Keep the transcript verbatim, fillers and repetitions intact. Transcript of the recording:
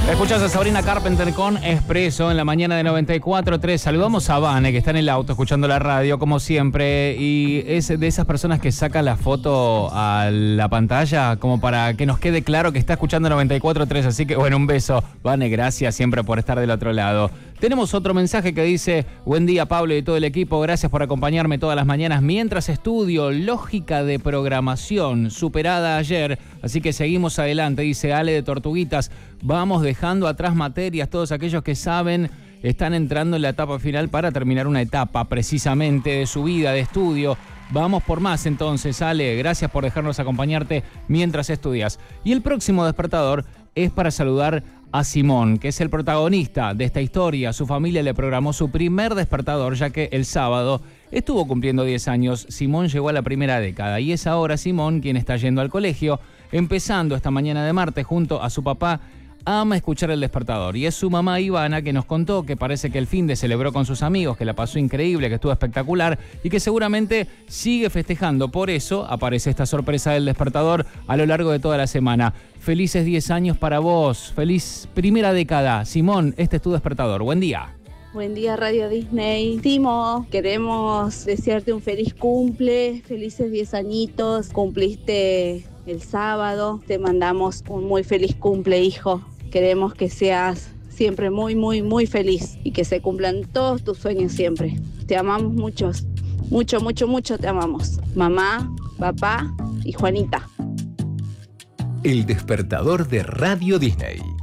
Escuchás a Sabrina Carpenter con Expreso en la mañana de noventa y cuatro punto tres. Saludamos a Vane, que está en el auto escuchando la radio, como siempre, y es de esas personas que saca la foto a la pantalla como para que nos quede claro que está escuchando noventa y cuatro punto tres. Así que, bueno, un beso. Vane, gracias siempre por estar del otro lado. Tenemos otro mensaje que dice: buen día, Pablo y todo el equipo, gracias por acompañarme todas las mañanas mientras estudio lógica de programación, superada ayer, así que seguimos adelante, dice Ale de Tortuguitas. Vamos dejando atrás materias, todos aquellos que saben están entrando en la etapa final para terminar una etapa precisamente de su vida, de estudio. Vamos por más entonces, Ale, gracias por dejarnos acompañarte mientras estudias. Y el próximo despertador es para saludar a Simón, que es el protagonista de esta historia. Su familia le programó su primer despertador, ya que el sábado estuvo cumpliendo diez años. Simón llegó a la primera década y es ahora Simón quien está yendo al colegio, empezando esta mañana de martes junto a su papá. Ama escuchar el despertador y es su mamá Ivana que nos contó que parece que el fin de celebró con sus amigos, que la pasó increíble, que estuvo espectacular y que seguramente sigue festejando. Por eso aparece esta sorpresa del despertador a lo largo de toda la semana. Felices diez años para vos, feliz primera década. Simón, este es tu despertador. Buen día. Buen día, Radio Disney. Timo, queremos desearte un feliz cumple, felices diez añitos. Cumpliste el sábado, te mandamos un muy feliz cumple, hijo. Queremos que seas siempre muy, muy, muy feliz y que se cumplan todos tus sueños siempre. Te amamos muchos, mucho, mucho, mucho te amamos. Mamá, papá y Juanita. El despertador de Radio Disney.